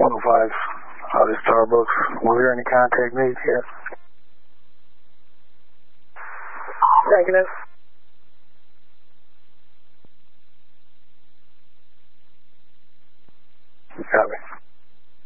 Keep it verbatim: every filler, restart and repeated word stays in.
one oh five, out of Starbucks. Will there any contact made here? Negative. Copy.